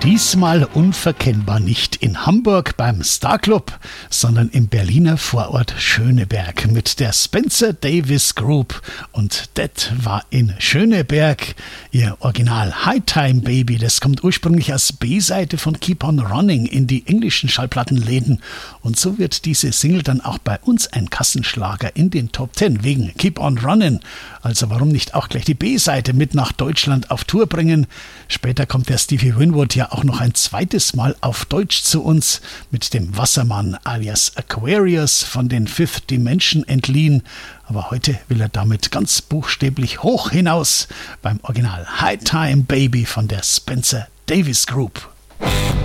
Diesmal unverkennbar nicht in Hamburg beim Star Club, sondern im Berliner Vorort Schöneberg mit der Spencer Davis Group. Und das war in Schöneberg ihr Original High Time Baby. Das kommt ursprünglich als B-Seite von Keep on Running in die englischen Schallplattenläden. Und so wird diese Single dann auch bei uns ein Kassenschlager in den Top 10 wegen Keep on Running. Also warum nicht auch gleich die B-Seite mit nach Deutschland auf Tour bringen? Später kommt der Stevie Winwood ja auch noch ein zweites Mal auf Deutsch zu uns mit dem Wassermann alias Aquarius von den Fifth Dimension entliehen. Aber heute will er damit ganz buchstäblich hoch hinaus beim Original High Time Baby von der Spencer Davis Group.